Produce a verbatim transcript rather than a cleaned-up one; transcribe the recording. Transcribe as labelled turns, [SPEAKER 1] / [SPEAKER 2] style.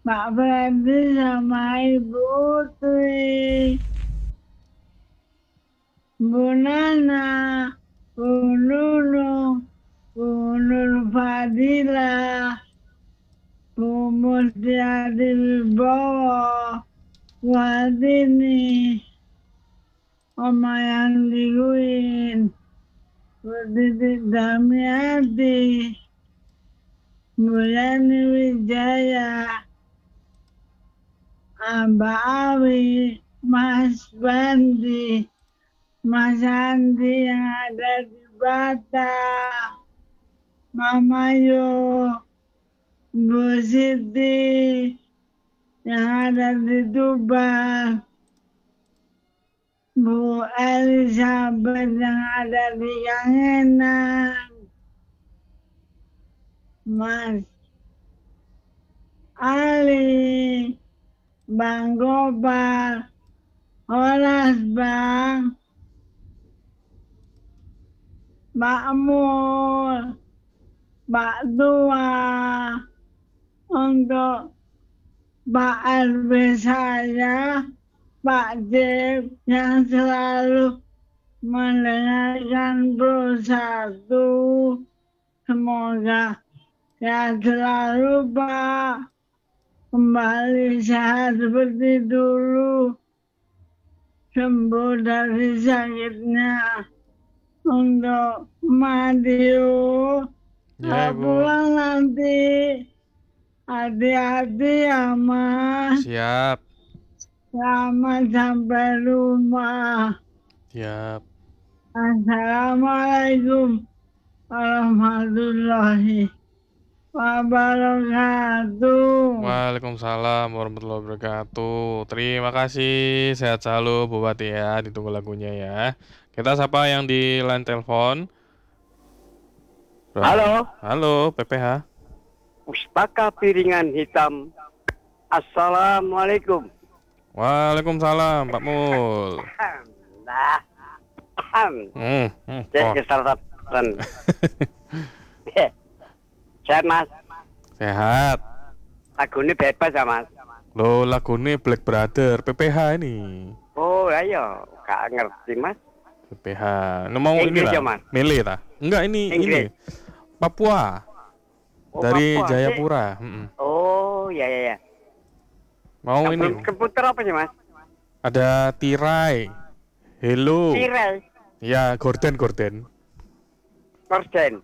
[SPEAKER 1] Pak Freddy sama Ibu Tri, Bu Nana, Bu Nunung, Bu Nur Fadila, Bu Mustiadi Wibowo, Bu Hartini, Oma Yandi Luin, Bu Titik Damiati, Bu Yani Wijaya, Mbak Awi, Mas Bandi, Mas Andi yang ada di Batam, Mama Yo, Bu Siti yang ada di Tuban, Bu Elizabeth yang ada di Kangenan, Mas Ali, Bang Gopal, Horas Bang, Mbak Mul, Mbak Tua, untuk Pak R W saya, Pak Jeb yang selalu mendengarkan Pro Satu. Semoga sehat selalu Pak. Kembali sehat seperti dulu. Sembuh dari sakitnya. Untuk Madio,
[SPEAKER 2] Ya, Ibu.
[SPEAKER 1] pulang nanti. Hati-hati ya Mas.
[SPEAKER 2] Siap.
[SPEAKER 1] Selamat sampai rumah.
[SPEAKER 2] Siap.
[SPEAKER 1] Assalamualaikum warahmatullahi wabarakatuh.
[SPEAKER 2] Waalaikumsalam warahmatullahi wabarakatuh. Terima kasih. Sehat selalu Bu Wati ya. Ditunggu lagunya ya. Kita sapa yang di line telepon.
[SPEAKER 3] Halo.
[SPEAKER 2] Halo, P P H.
[SPEAKER 3] Pustaka Piringan Hitam. Assalamualaikum.
[SPEAKER 2] Waalaikumsalam, Pak Mul.
[SPEAKER 3] Nah.
[SPEAKER 2] Hmm, hmm,
[SPEAKER 3] Cek
[SPEAKER 2] oh.
[SPEAKER 3] kesalahan. Sehat Mas.
[SPEAKER 2] Sehat.
[SPEAKER 3] Lagu ini bebas ya Mas.
[SPEAKER 2] Loh, lagu ini Black Brother, P P H ini.
[SPEAKER 3] Oh ayo, gak ngerti Mas.
[SPEAKER 2] P P H. Nah, mau ini
[SPEAKER 3] Inggris
[SPEAKER 2] lah.
[SPEAKER 3] ya, Mas?
[SPEAKER 2] Milih ta? Enggak, ini
[SPEAKER 3] Inggris.
[SPEAKER 2] ini. Papua.
[SPEAKER 3] Oh,
[SPEAKER 2] Dari
[SPEAKER 3] Papua,
[SPEAKER 2] Jayapura.
[SPEAKER 3] sih.
[SPEAKER 2] Mm-mm.
[SPEAKER 3] Oh ya ya ya.
[SPEAKER 2] Mau
[SPEAKER 3] Yang
[SPEAKER 2] ini.
[SPEAKER 3] belum keputar apa sih Mas?
[SPEAKER 2] Ada Tirai. Hello.
[SPEAKER 3] Tirai.
[SPEAKER 2] Ya, Gordon Gordon.
[SPEAKER 3] Korsen.